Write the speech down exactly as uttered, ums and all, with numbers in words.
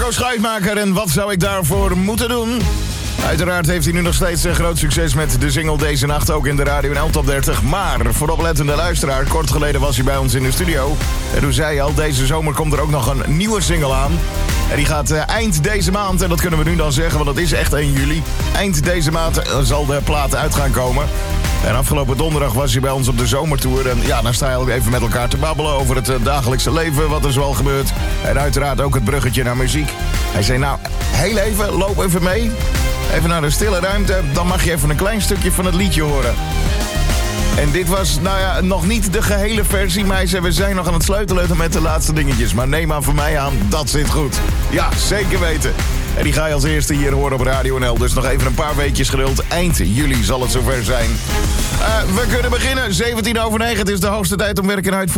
Menno Schuitmaker en wat zou ik daarvoor moeten doen? Uiteraard heeft hij nu nog steeds een groot succes met de single Deze Nacht, ook in de Radio N L Top dertig. Maar voor oplettende luisteraar, kort geleden was hij bij ons in de studio. En toen zei hij al, deze zomer komt er ook nog een nieuwe single aan. En die gaat uh, eind deze maand, en dat kunnen we nu dan zeggen, want het is echt één juli. Eind deze maand uh, zal de plaat uit gaan komen. En afgelopen donderdag was hij bij ons op de zomertour. En ja, dan sta je ook even met elkaar te babbelen over het uh, dagelijkse leven, wat er zoal gebeurt. En uiteraard ook het bruggetje naar muziek. Hij zei, nou, heel even, loop even mee. Even naar de stille ruimte, dan mag je even een klein stukje van het liedje horen. En dit was, nou ja, nog niet de gehele versie, maar hij zei, we zijn nog aan het sleutelen met de laatste dingetjes. Maar neem aan van mij aan, dat zit goed. Ja, zeker weten. En die ga je als eerste hier horen op Radio N L. Dus nog even een paar weekjes geduld. Eind juli zal het zover zijn. Uh, we kunnen beginnen. zeventien over negen. Het is de hoogste tijd om werk en uitvoering.